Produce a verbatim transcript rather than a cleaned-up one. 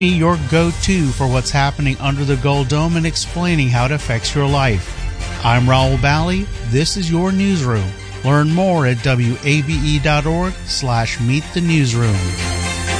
Your go-to for what's happening under the Gold Dome and explaining how it affects your life. I'm Raul Bally. This is your newsroom. Learn more at W A B E dot org slash meet the newsroom.